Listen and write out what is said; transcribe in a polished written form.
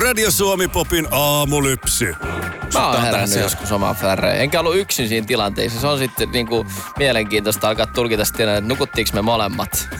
Radio Suomi Popin aamulypsy. Mä oon herännyt joskus omaan färreen. Enkä ollut yksin siinä tilanteessa. Se on sitten niinku mielenkiintoista alkaa tulkita sitten, että nukuttiinko me molemmat.